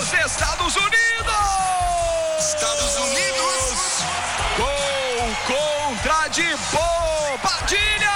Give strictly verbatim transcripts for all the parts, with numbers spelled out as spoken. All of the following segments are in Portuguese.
dos Estados Unidos! Estados Unidos! Gol contra de Bobadilha!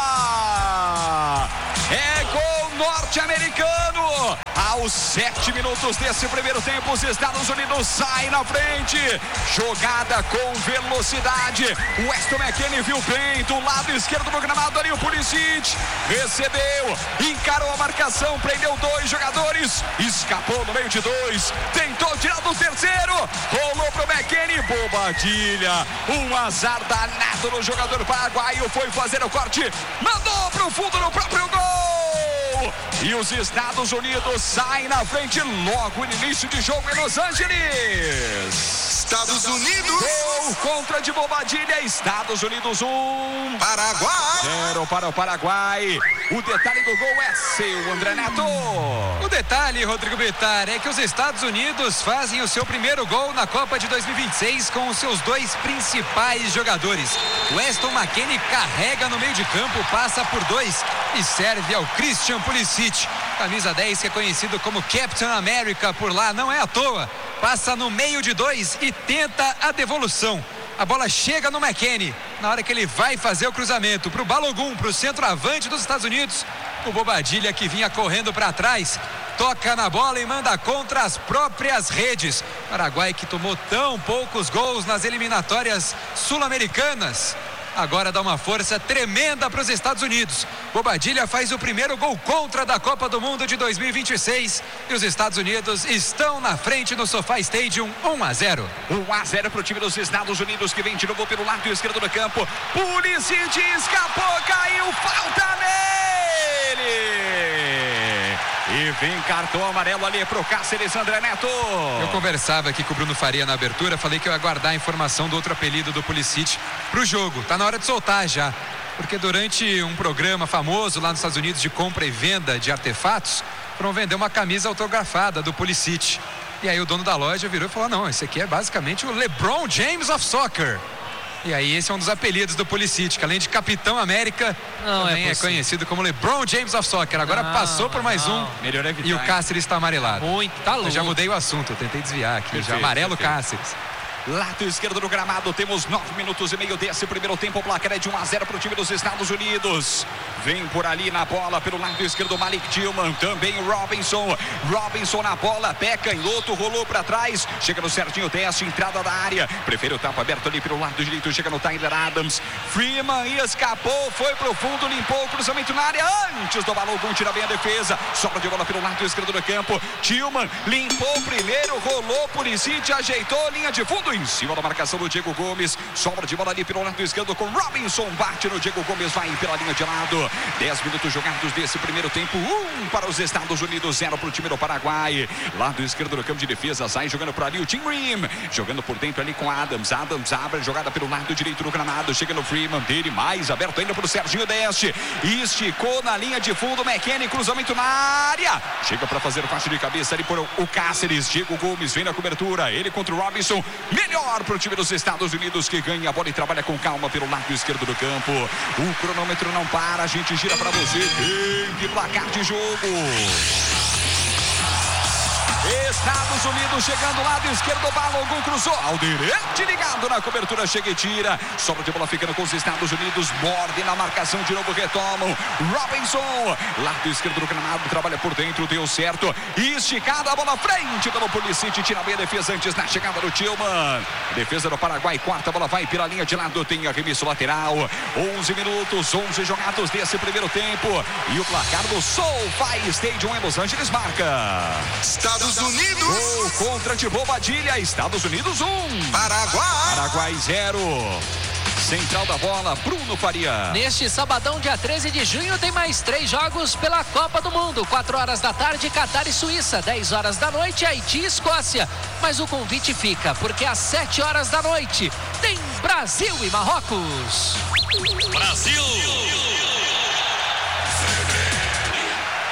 É gol norte-americano! Aos sete minutos desse primeiro tempo, os Estados Unidos saem na frente. Jogada com velocidade. O Weston McKennie viu bem do lado esquerdo do gramado ali. O Pulisic recebeu, encarou a marcação, prendeu dois jogadores, escapou no meio de dois, tentou tirar do terceiro, rolou pro McKennie. Bobadilha, um azar danado no jogador paraguaio. Foi fazer o corte, mandou pro fundo no próprio gol. E os Estados Unidos saem na frente logo no início de jogo em Los Angeles. Estados Unidos. Gol contra de Bobadilha. Estados Unidos um. Paraguai. Zero para o Paraguai. O detalhe do gol é seu, André Neto. O detalhe, Rodrigo Bittar, é que os Estados Unidos fazem o seu primeiro gol na Copa de dois mil e vinte e seis com os seus dois principais jogadores. Weston McKennie carrega no meio de campo, passa por dois e serve ao Christian Pulisic. Camisa dez, que é conhecido como Captain America por lá, não é à toa. Passa no meio de dois e tenta a devolução. A bola chega no McKennie. Na hora que ele vai fazer o cruzamento para o Balogun, para o centroavante dos Estados Unidos, o Bobadilha, que vinha correndo para trás, toca na bola e manda contra as próprias redes. Paraguai, que tomou tão poucos gols nas eliminatórias sul-americanas, agora dá uma força tremenda para os Estados Unidos. Bobadilha faz o primeiro gol contra da Copa do Mundo de dois mil e vinte e seis e os Estados Unidos estão na frente no SoFi Stadium, um a zero. um a zero para o time dos Estados Unidos, que vem de novo pelo lado esquerdo do campo. Pulisic escapou, caiu, falta nele! E vem cartão amarelo ali pro Cáceres, André Neto. Eu conversava aqui com o Bruno Faria na abertura, falei que eu ia aguardar a informação do outro apelido do Pulisic pro jogo. Tá na hora de soltar já, porque durante um programa famoso lá nos Estados Unidos de compra e venda de artefatos, foram vender uma camisa autografada do Pulisic. E aí o dono da loja virou e falou: não, esse aqui é basicamente o LeBron James of Soccer. E aí esse é um dos apelidos do Pulisic, que além de Capitão América, não, também é, é conhecido como LeBron James of Soccer. Agora não, passou por mais não. um Melhor evitar, e o Cáceres está amarelado. Muito, tá louco. Eu já mudei o assunto, eu tentei desviar aqui. Perfeito, já amarelo perfeito. Cáceres. Lado esquerdo do gramado, temos nove minutos e meio desse primeiro tempo. O placar é de um a zero para o time dos Estados Unidos. Vem por ali na bola, pelo lado esquerdo, Malik Tillman. Também Robinson. Robinson na bola, pé canhoto, rolou para trás. Chega no certinho, teste, entrada da área. Prefere o tapa aberto ali pelo lado direito. Chega no Tyler Adams. Freeman escapou, foi pro fundo, limpou o cruzamento na área. Antes do Balogun, tira bem a defesa. Sobra de bola pelo lado esquerdo do campo. Tillman limpou primeiro, rolou, Pulisic ajeitou, linha de fundo em cima da marcação do Diego Gomes. Sobra de bola ali pelo lado esquerdo com Robinson. Bate no Diego Gomes, vai pela linha de lado. dez minutos jogados desse primeiro tempo. Um para os Estados Unidos, zero para o time do Paraguai. Lado esquerdo do campo de defesa, sai jogando por ali o Tim Ream. Jogando por dentro ali com Adams. Adams abre a jogada pelo lado direito do gramado. Chega no Freeman dele, mais aberto ainda para o Serginho Deste. Esticou na linha de fundo. McKennie, cruzamento na área. Chega para fazer faixa de cabeça ali por o Cáceres. Diego Gomes vem na cobertura. Ele contra o Robinson. Melhor para o time dos Estados Unidos, que ganha a bola e trabalha com calma pelo lado esquerdo do campo. O cronômetro não para, a gente gira para você. Tem placar de jogo. Estados Unidos chegando lado esquerdo, Balogun cruzou ao direito, ligado na cobertura, chega e tira. Sobra de bola ficando com os Estados Unidos, morde na marcação, de novo retomam. Robinson, lado esquerdo do gramado, trabalha por dentro, deu certo. Esticada a bola frente pelo Pulisic, tira bem a defesa antes na chegada do Tillman. Defesa do Paraguai, quarta bola vai pela linha de lado, tem arremesso lateral. onze minutos, onze jogados desse primeiro tempo. E o placar do SoFi Stadium em Los Angeles marca Estados Unidos. Gol contra de Bobadilha. Estados Unidos um. Paraguai. Paraguai zero. Central da bola, Bruno Faria. Neste sabadão, dia treze de junho, tem mais três jogos pela Copa do Mundo. quatro horas da tarde, Catar e Suíça. dez horas da noite, Haiti e Escócia. Mas o convite fica, porque às sete horas da noite tem Brasil e Marrocos. Brasil.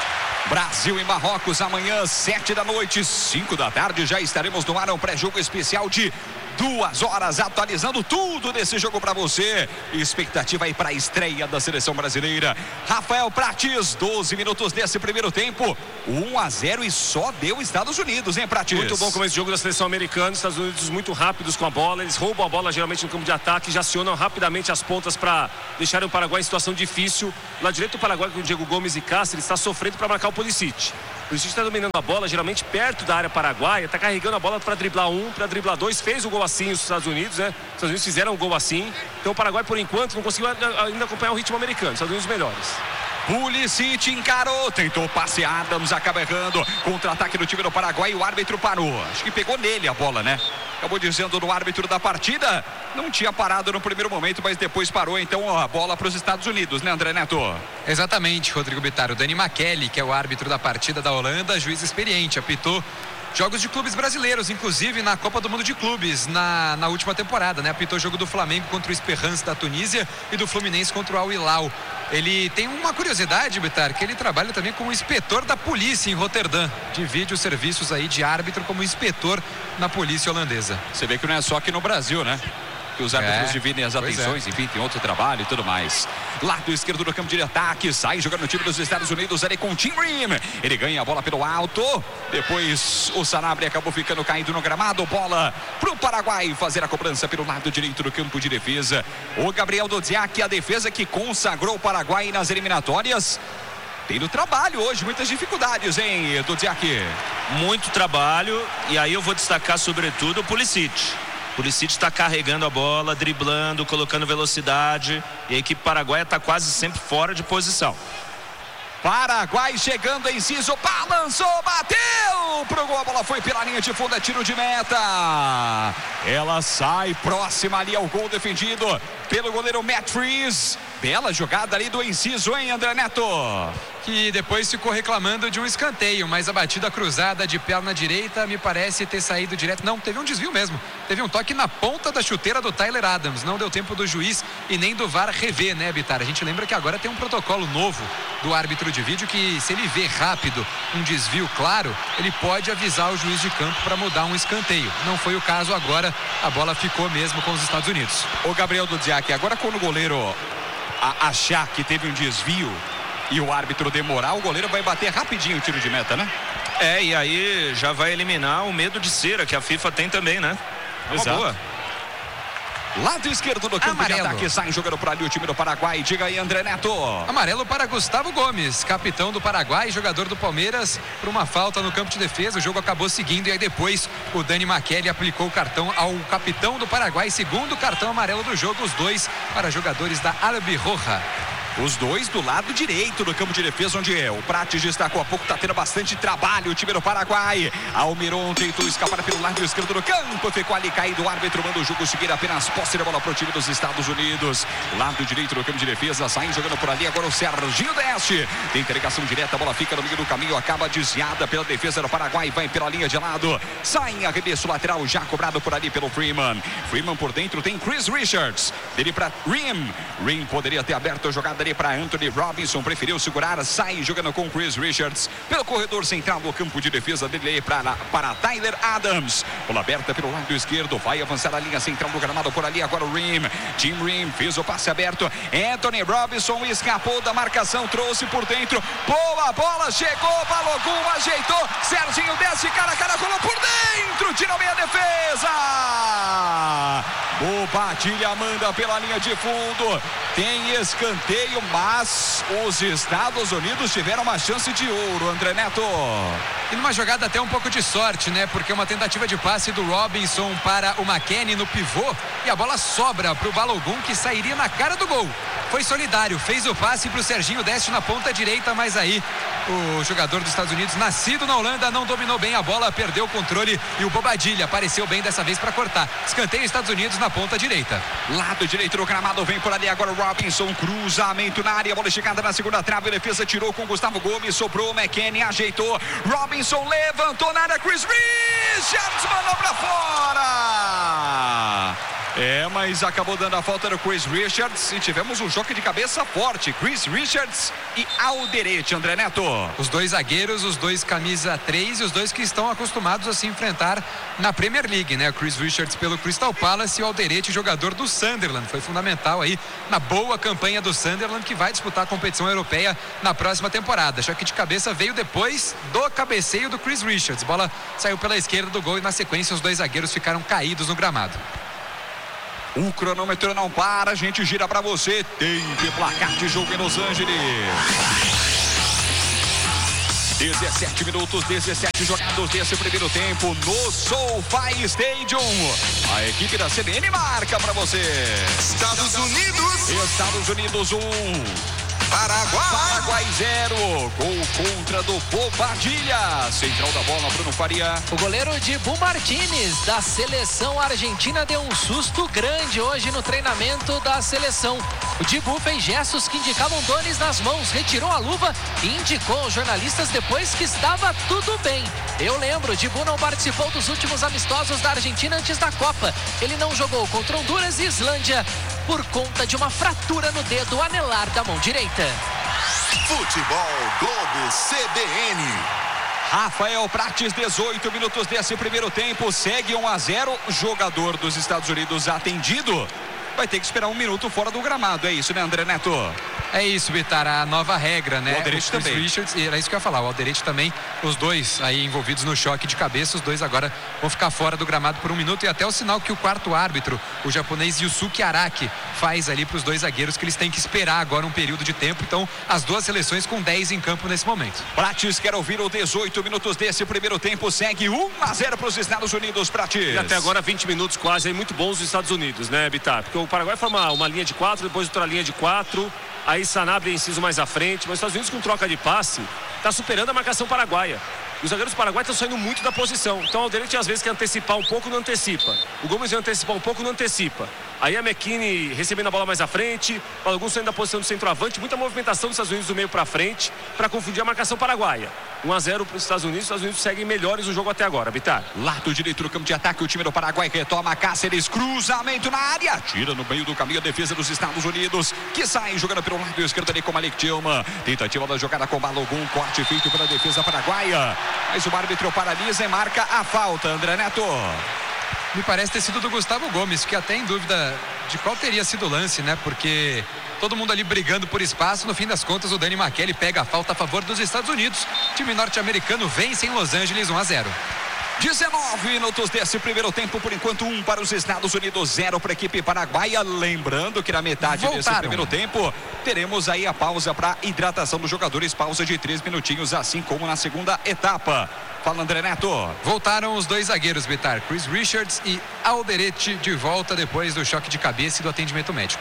Brasil e Marrocos amanhã, sete da noite, cinco da tarde, já estaremos no ar, um pré-jogo especial de duas horas, atualizando tudo desse jogo para você. Expectativa aí para a estreia da seleção brasileira. Rafael Prates, doze minutos desse primeiro tempo, um a zero e só deu Estados Unidos, hein, Prates? Muito bom começo de jogo da seleção americana. Estados Unidos muito rápidos com a bola, eles roubam a bola geralmente no campo de ataque, já acionam rapidamente as pontas para deixarem o Paraguai em situação difícil. Lá direito o Paraguai com o Diego Gomes e Cáceres está sofrendo para marcar o Pulisic. O Pulisic está dominando a bola, geralmente perto da área paraguaia, está carregando a bola para driblar um, para driblar dois, fez o gol assim os Estados Unidos, né? Os Estados Unidos fizeram um gol assim, então o Paraguai por enquanto não conseguiu ainda acompanhar o ritmo americano, os Estados Unidos melhores. Pulisic encarou, tentou passe, Adams acaba errando, contra-ataque do time do Paraguai, o árbitro parou, acho que pegou nele a bola, né? Acabou dizendo no árbitro da partida, não tinha parado no primeiro momento, mas depois parou, então a bola para os Estados Unidos, né, André Neto? Exatamente, Rodrigo Bittar. O Dani McKelly, que é o árbitro da partida da Holanda, juiz experiente, apitou jogos de clubes brasileiros, inclusive na Copa do Mundo de Clubes, na, na última temporada, né? Apitou o jogo do Flamengo contra o Esperance da Tunísia e do Fluminense contra o Al Hilal. Ele tem uma curiosidade, Bittar, que ele trabalha também como inspetor da polícia em Roterdã. Divide os serviços aí de árbitro como inspetor na polícia holandesa. Você vê que não é só aqui no Brasil, né? Que os árbitros é, dividem as atenções, é. enfim, tem outro trabalho e tudo mais. Lado esquerdo do campo de ataque, sai jogando no time dos Estados Unidos, ali com o Tim Ream. Ele ganha a bola pelo alto, depois o Sanabria acabou ficando caído no gramado, bola pro Paraguai fazer a cobrança pelo lado direito do campo de defesa. O Gabriel Dodziak, a defesa que consagrou o Paraguai nas eliminatórias. Tem no trabalho hoje, muitas dificuldades, hein, Dodziak? Muito trabalho, e aí eu vou destacar sobretudo o Pulisic. O Pulisic está carregando a bola, driblando, colocando velocidade, e a equipe paraguaia está quase sempre fora de posição. Paraguai chegando em Ciso, balançou, bateu pro gol, a bola foi pela linha de fundo, é tiro de meta. Ela sai próxima ali ao gol defendido pelo goleiro Matt Freeze. Bela jogada ali do Enciso, hein, André Neto? Que depois ficou reclamando de um escanteio, mas a batida cruzada de perna direita me parece ter saído direto. Não, teve um desvio mesmo. Teve um toque na ponta da chuteira do Tyler Adams. Não deu tempo do juiz e nem do V A R rever, né, Bittar? A gente lembra que agora tem um protocolo novo do árbitro de vídeo que, se ele vê rápido um desvio claro, ele pode avisar o juiz de campo para mudar um escanteio. Não foi o caso agora, a bola ficou mesmo com os Estados Unidos. O Gabriel Dodziak, agora quando o goleiro a achar que teve um desvio e o árbitro demorar, o goleiro vai bater rapidinho o tiro de meta, né? É, e aí já vai eliminar o medo de cera que a FIFA tem também, né? É uma Exato. boa. Lado esquerdo do campo Amarelo. de ataque, sai jogando por ali o time do Paraguai. Diga aí, André Neto. Amarelo para Gustavo Gomes, capitão do Paraguai, jogador do Palmeiras, por uma falta no campo de defesa. O jogo acabou seguindo e aí depois o Dani McKelly aplicou o cartão ao capitão do Paraguai, segundo cartão amarelo do jogo, os dois para jogadores da Albirroja. Os dois do lado direito do campo de defesa, onde o Prates destacou há pouco, está tendo bastante trabalho o time do Paraguai. Almiron tentou escapar pelo lado esquerdo do campo, ficou ali caído, o árbitro manda o jogo seguir, apenas posse de bola para o time dos Estados Unidos. Lado direito do campo de defesa, sai jogando por ali agora o Serginho Deste. Tem entregação direta, a bola fica no meio do caminho, acaba desviada pela defesa do Paraguai, vai pela linha de lado, sai em arremesso lateral, já cobrado por ali pelo Freeman. Freeman por dentro tem Chris Richards, dele para Ream. Ream poderia ter aberto a jogada para Anthony Robinson, preferiu segurar, sai jogando com Chris Richards pelo corredor central do campo de defesa dele para, para Tyler Adams, bola aberta pelo lado esquerdo, vai avançar a linha central do gramado por ali, agora o Ream, Jim Ream fez o passe aberto, Anthony Robinson escapou da marcação, trouxe por dentro, boa bola, chegou, Balogun ajeitou, Serginho desce, cara a cara, colou por dentro, tira meia defesa, o Padilha manda pela linha de fundo, tem escanteio, mas os Estados Unidos tiveram uma chance de ouro, André Neto. E numa jogada até um pouco de sorte, né? Porque uma tentativa de passe do Robinson para o McKennie no pivô e a bola sobra para o Balogun, que sairia na cara do gol. Foi solidário, fez o passe para o Serginho Deste na ponta direita, mas aí o jogador dos Estados Unidos, nascido na Holanda, não dominou bem a bola, perdeu o controle e o Bobadilha apareceu bem dessa vez para cortar. Escanteio Estados Unidos na ponta direita. Lado direito do gramado, vem por ali agora o Robinson, cruzamento na área, bola chegada na segunda trave, defesa tirou com Gustavo Gomes, sobrou, McKennie ajeitou, Robinson levantou na área, Chris Richards mandou pra fora. É, mas acabou dando a falta do Chris Richards e tivemos um choque de cabeça forte. Chris Richards e Alderete, André Neto. Os dois zagueiros, os dois camisa três e os dois que estão acostumados a se enfrentar na Premier League, né? O Chris Richards pelo Crystal Palace e o Alderete, jogador do Sunderland. Foi fundamental aí na boa campanha do Sunderland, que vai disputar a competição europeia na próxima temporada. Choque de cabeça veio depois do cabeceio do Chris Richards. Bola saiu pela esquerda do gol e na sequência os dois zagueiros ficaram caídos no gramado. O cronômetro não para, a gente gira pra você. Tempo e placar de jogo em Los Angeles. dezessete minutos, dezessete jogados desse primeiro tempo no SoFi Stadium. A equipe da C B N marca pra você. Estados Unidos. Estados Unidos um. Paraguai. Paraguai zero. Gol contra do Bobadilha. Central da bola, Bruno Faria. O goleiro Dibu Martínez, da seleção argentina, deu um susto grande hoje no treinamento da seleção. O Dibu fez gestos que indicavam dores nas mãos, retirou a luva e indicou aos jornalistas depois que estava tudo bem. Eu lembro, Dibu não participou dos últimos amistosos da Argentina antes da Copa. Ele não jogou contra Honduras e Islândia por conta de uma fratura no dedo anelar da mão direita. Futebol Globo C B N. Rafael Prates, dezoito minutos desse primeiro tempo, segue um a zero, jogador dos Estados Unidos atendido. Vai ter que esperar um minuto fora do gramado, é isso, né, André Neto? É isso, Bitar, a nova regra, né? O Alderete também. Richards, era isso que eu ia falar, o Alderete também, os dois aí envolvidos no choque de cabeça, os dois agora vão ficar fora do gramado por um minuto e até o sinal que o quarto árbitro, o japonês Yusuke Araki, faz ali para os dois zagueiros que eles têm que esperar agora um período de tempo. Então, as duas seleções com dez em campo nesse momento. Prates quer ouvir o dezoito minutos desse primeiro tempo, segue um a zero para os Estados Unidos, Prates. E até agora vinte minutos quase aí muito bons dos Estados Unidos, né, Bitar? Porque o Paraguai forma uma linha de quatro, depois outra linha de quatro. Aí Sanabria inciso mais à frente, mas os Estados Unidos com troca de passe está superando a marcação paraguaia. Os zagueiros paraguaios estão saindo muito da posição. Então o Alderete às vezes quer antecipar um pouco, não antecipa. O Gomes vai antecipar um pouco, não antecipa. Aí a McKinney recebendo a bola mais à frente, o Balogun saindo da posição do centroavante, muita movimentação dos Estados Unidos do meio para frente para confundir a marcação paraguaia. um a zero para os Estados Unidos, os Estados Unidos seguem melhores no jogo até agora, Bitar. Lado direito do campo de ataque, o time do Paraguai retoma Cáceres, cruzamento na área, tira no meio do caminho a defesa dos Estados Unidos, que sai jogando pelo lado esquerdo ali com Malik Tillman. Tentativa da jogada com Balogun, corte feito pela defesa paraguaia, mas o árbitro paralisa e marca a falta, André Neto. Me parece ter sido do Gustavo Gomes, que até em dúvida de qual teria sido o lance, né? Porque todo mundo ali brigando por espaço, no fim das contas o Danny McKelly pega a falta a favor dos Estados Unidos. O time norte-americano vence em Los Angeles um a zero. dezenove minutos desse primeiro tempo, por enquanto um para os Estados Unidos, zero para a equipe paraguaia. Lembrando que na metade Voltaram. desse primeiro tempo teremos aí a pausa para hidratação dos jogadores, pausa de três minutinhos, assim como na segunda etapa. Fala, André Neto. Voltaram os dois zagueiros, Bitar, Chris Richards e Alderete, de volta depois do choque de cabeça e do atendimento médico.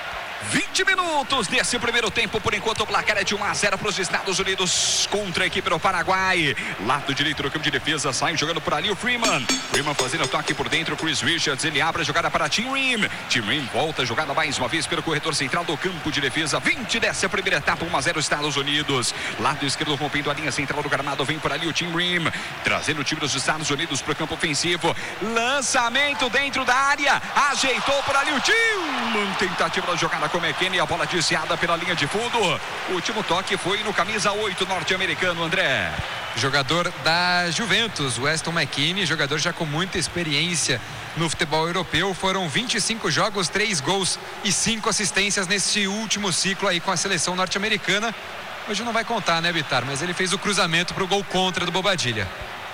vinte minutos desse primeiro tempo, por enquanto o placar é de um a zero para os Estados Unidos contra a equipe do Paraguai. Lado direito do campo de defesa, sai jogando por ali o Freeman. Freeman fazendo o toque por dentro, Chris Richards, ele abre a jogada para Tim Ream. Tim Ream volta a jogada mais uma vez pelo corredor central do campo de defesa. vinte dessa primeira etapa, um a zero Estados Unidos. Lado esquerdo rompendo a linha central do gramado, vem por ali o Tim Ream, trazendo o time dos Estados Unidos para o campo ofensivo. Lançamento dentro da área, ajeitou por ali o Tillman. Tentativa da jogada com McKinney, a bola desviada pela linha de fundo. O último toque foi no camisa oito norte-americano, André. Jogador da Juventus, Weston McKinney, jogador já com muita experiência no futebol europeu. Foram vinte e cinco jogos, três gols e cinco assistências nesse último ciclo aí com a seleção norte-americana. Hoje não vai contar, né, Bitar? Mas ele fez o cruzamento para o gol contra do Bobadilha.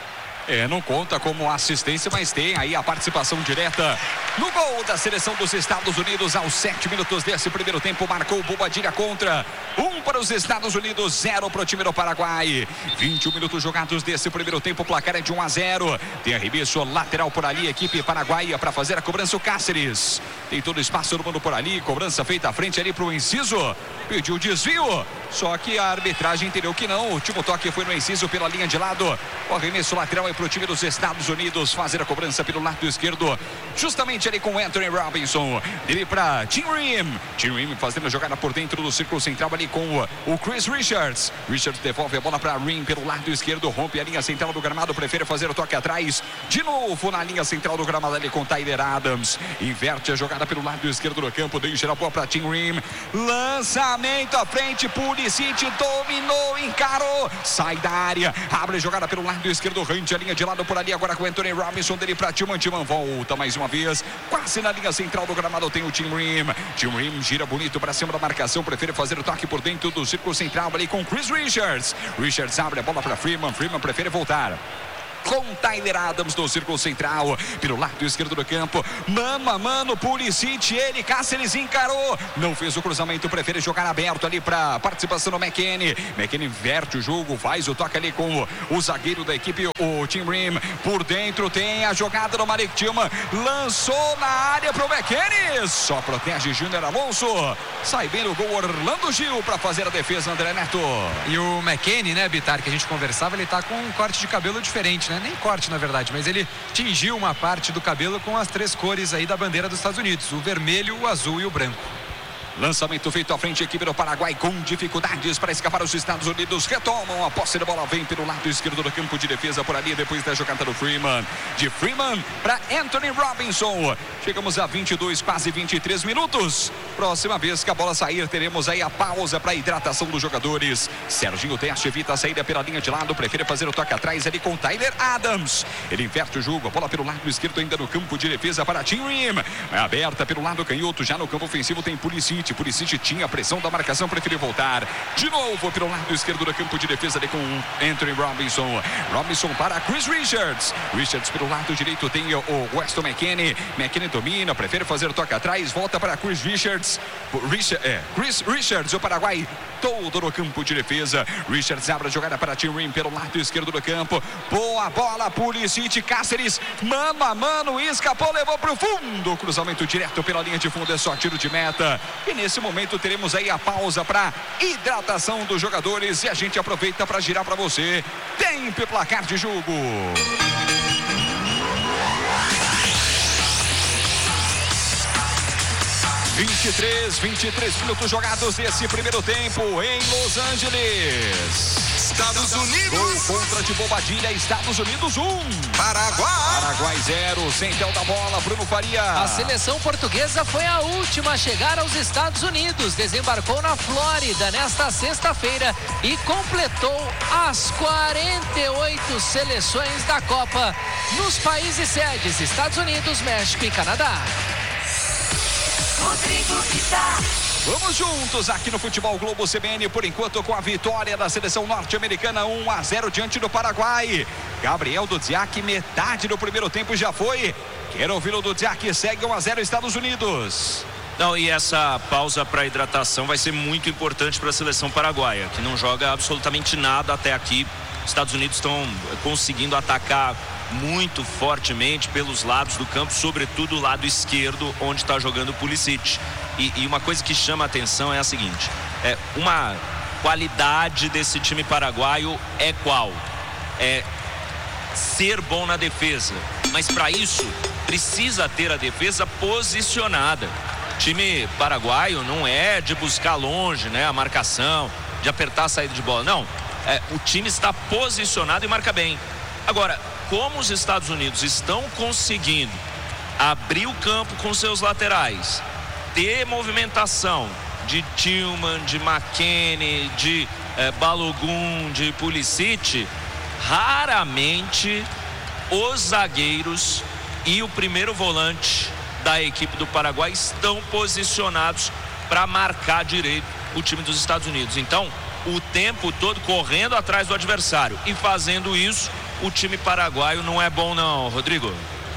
É, não conta como assistência, mas tem aí a participação direta no gol da seleção dos Estados Unidos aos sete minutos desse primeiro tempo. Marcou o Bobadilha contra. Um para os Estados Unidos, zero para o time do Paraguai. vinte e um minutos jogados desse primeiro tempo, o placar é de um a zero. Tem arremesso lateral por ali, equipe paraguaia para fazer a cobrança, o Cáceres. Tem todo o espaço do mundo por ali, cobrança feita à frente ali para o Enciso. Pediu o desvio, só que a arbitragem entendeu que não. O último toque foi no Enciso pela linha de lado. O arremesso lateral é para o time dos Estados Unidos fazer a cobrança pelo lado esquerdo. Justamente frente ali com Anthony Robinson. Dele para Tim Ream. Tim Ream fazendo a jogada por dentro do círculo central ali com o Chris Richards. Richards devolve a bola para Ream pelo lado esquerdo. Rompe a linha central do gramado. Prefere fazer o toque atrás. De novo na linha central do gramado ali com Tyler Adams. Inverte a jogada pelo lado esquerdo do campo. Deixa a bola para Tim Ream. Lançamento à frente. Pulisic dominou, encarou. Sai da área. Abre a jogada pelo lado esquerdo. Rante a linha de lado por ali. Agora com o Anthony Robinson dele para Tillman. Tillman volta mais uma vez. Quase na linha central do gramado tem o Tim Ream. Tim Ream gira bonito para cima da marcação. Prefere fazer o toque por dentro do círculo central ali com Chris Richards. Richards abre a bola para Freeman. Freeman prefere voltar com Tyler Adams no círculo central, pelo lado esquerdo do campo, mano a mano, Pulisic, ele, Cáceres encarou, não fez o cruzamento, prefere jogar aberto ali para participação do McKennie. McKennie inverte o jogo, faz o toque ali com o, o zagueiro da equipe, o Tim Ream, por dentro tem a jogada do Malik Tillman, lançou na área para o McKennie, só protege Júnior Alonso, sai bem no gol Orlando Gil para fazer a defesa, André Neto. E o McKennie, né, Bitar, que a gente conversava, ele tá com um corte de cabelo diferente, né? Nem corte, na verdade, mas ele tingiu uma parte do cabelo com as três cores aí da bandeira dos Estados Unidos, o vermelho, o azul e o branco. Lançamento feito à frente, equipe do Paraguai com dificuldades para escapar os Estados Unidos. Retomam a posse da bola, vem pelo lado esquerdo do campo de defesa por ali, depois da jogada do Freeman. De Freeman para Anthony Robinson. Chegamos a vinte e dois, quase vinte e três minutos. Próxima vez que a bola sair, teremos aí a pausa para a hidratação dos jogadores. Serginho Teste evita a saída pela linha de lado, prefere fazer o toque atrás ali com Tyler Adams. Ele inverte o jogo, a bola pelo lado esquerdo ainda no campo de defesa para Tim Ream. É aberta pelo lado canhoto, já no campo ofensivo tem Pulisic. Pulisic tinha a pressão da marcação, preferiu voltar. De novo pelo lado esquerdo do campo de defesa ali com Anthony Robinson. Robinson para Chris Richards. Richards pelo lado direito tem o Weston McKennie. McKennie domina, prefere fazer o toque atrás, volta para Chris Richards. Richard, é, Chris Richards, o Paraguai todo no campo de defesa. Richards abre a jogada para Tim Ream pelo lado esquerdo do campo. Boa bola, Pulisic, Cáceres, mano a mano, escapou, levou para o fundo. Cruzamento direto pela linha de fundo, é só tiro de meta. E nesse momento teremos aí a pausa para hidratação dos jogadores e a gente aproveita para girar para você. Tempo e placar de jogo. vinte e três, vinte e três minutos jogados nesse primeiro tempo em Los Angeles. Estados Unidos. Gol contra de Bobadilha, Estados Unidos um. Paraguai. Paraguai zero, central da bola, Bruno Faria. A seleção portuguesa foi a última a chegar aos Estados Unidos. Desembarcou na Flórida nesta sexta-feira e completou as quarenta e oito seleções da Copa nos países sedes, Estados Unidos, México e Canadá. Rodrigo Bitar. Vamos juntos aqui no Futebol Globo C B N, por enquanto com a vitória da seleção norte-americana, um a zero diante do Paraguai. Gabriel Dudziak, metade do primeiro tempo já foi. Quero ouvir o Dudziak, segue um a zero Estados Unidos. Não, e essa pausa para hidratação vai ser muito importante para a seleção paraguaia, que não joga absolutamente nada até aqui. Os Estados Unidos estão conseguindo atacar muito fortemente pelos lados do campo, sobretudo o lado esquerdo, onde está jogando o Pulisic. E, e uma coisa que chama a atenção é a seguinte: é, uma qualidade desse time paraguaio é qual? É ser bom na defesa. Mas para isso, precisa ter a defesa posicionada. O time paraguaio não é de buscar longe, né, a marcação, de apertar a saída de bola. Não, é, o time está posicionado e marca bem. Agora, como os Estados Unidos estão conseguindo abrir o campo com seus laterais, ter movimentação de Tillman, de McKennie, de eh, Balogun, de Pulisic, raramente os zagueiros e o primeiro volante da equipe do Paraguai estão posicionados para marcar direito o time dos Estados Unidos. Então, o tempo todo correndo atrás do adversário e fazendo isso, o time paraguaio não é bom não, Rodrigo.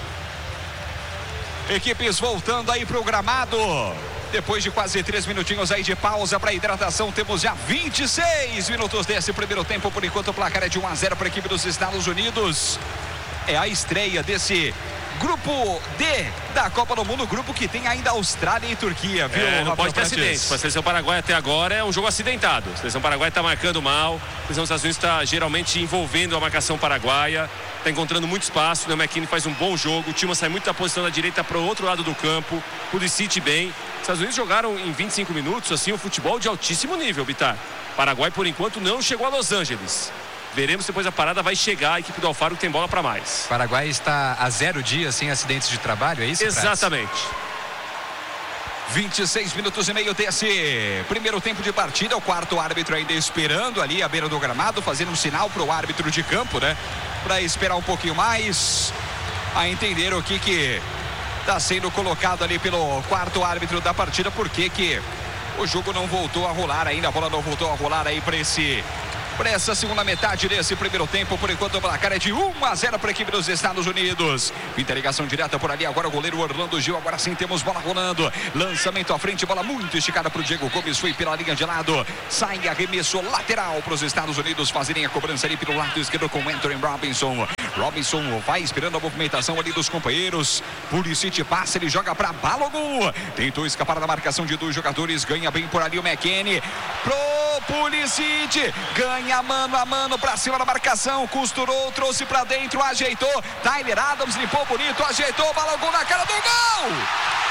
Equipes voltando aí pro gramado. Depois de quase três minutinhos aí de pausa para hidratação, temos já vinte e seis minutos desse primeiro tempo. Por enquanto o placar é de um a zero para a equipe dos Estados Unidos. É a estreia desse Grupo D da Copa do Mundo, grupo que tem ainda Austrália e Turquia, viu? É, não pode ter Prates? acidentes. Para a seleção paraguaia até agora é um jogo acidentado. A seleção paraguaia está marcando mal. A seleção dos Estados Unidos está geralmente envolvendo a marcação paraguaia. Está encontrando muito espaço. O McKinney faz um bom jogo. O Tillman sai muito da posição da direita para o outro lado do campo. O Pulisic bem. Os Estados Unidos jogaram em vinte e cinco minutos assim um futebol de altíssimo nível, Bitar. Paraguai, por enquanto, não chegou a Los Angeles. Veremos depois a parada vai chegar. A equipe do Alfaro tem bola para mais. O Paraguai está a zero dias sem acidentes de trabalho, é isso? Exatamente. Prates? vinte e seis minutos e meio desse primeiro tempo de partida. O quarto árbitro ainda esperando ali à beira do gramado, fazendo um sinal para o árbitro de campo, né? Para esperar um pouquinho mais, a entender o que que está sendo colocado ali pelo quarto árbitro da partida, porque que o jogo não voltou a rolar ainda, a bola não voltou a rolar aí para esse... para essa segunda metade desse primeiro tempo. Por enquanto o placar é de um a zero para a equipe dos Estados Unidos. Pinta ligação direta por ali, agora o goleiro Orlando Gil, agora sim temos bola rolando, lançamento à frente, bola muito esticada para o Diego Gomes, foi pela linha de lado, sai arremesso lateral para os Estados Unidos fazerem a cobrança ali pelo lado esquerdo com Anthony Robinson. Robinson vai esperando a movimentação ali dos companheiros. Pulisic passa, ele joga para Balogun, tentou escapar da marcação de dois jogadores, ganha bem por ali o McKinney pro Pulisic, ganha mano a mano pra cima da marcação, costurou, trouxe pra dentro, ajeitou, Tyler Adams limpou bonito, ajeitou, Balogun na cara do gol!